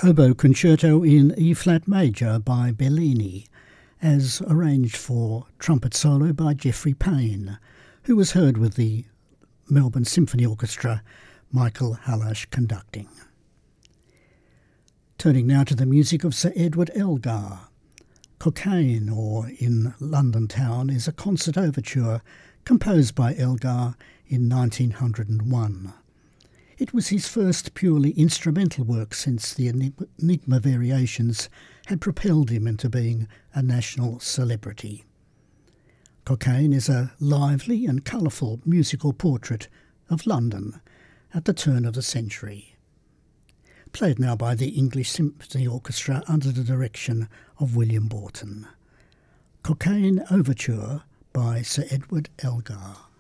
Oboe Concerto in E-flat major by Bellini, as arranged for trumpet solo by Geoffrey Payne, who was heard with the Melbourne Symphony Orchestra, Michael Hallash conducting. Turning now to the music of Sir Edward Elgar. Cockaigne, or In London Town, is a concert overture composed by Elgar in 1901. It was his first purely instrumental work since the Enigma Variations had propelled him into being a national celebrity. Cockaigne is a lively and colourful musical portrait of London at the turn of the century. Played now by the English Symphony Orchestra under the direction of William Borton. Cockaigne Overture by Sir Edward Elgar.